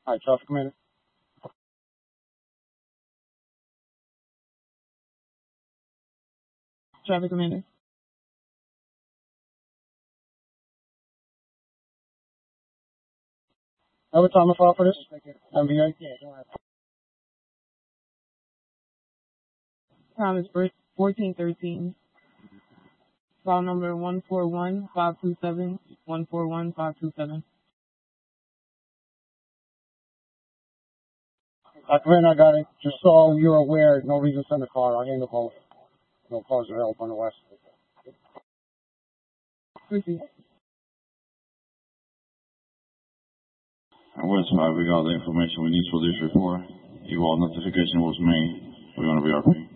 All right, traffic commander. Traffic commander. Have a timer file for this? MVA? Time is 14:13. File number 141527. 141527. Commander, I got it. Just so you're aware, no reason to send a car. I'll handle both. No cars available on the west. Proceed. West 5, we got the information we need for this report. Eval notification was made. We're going to be RP.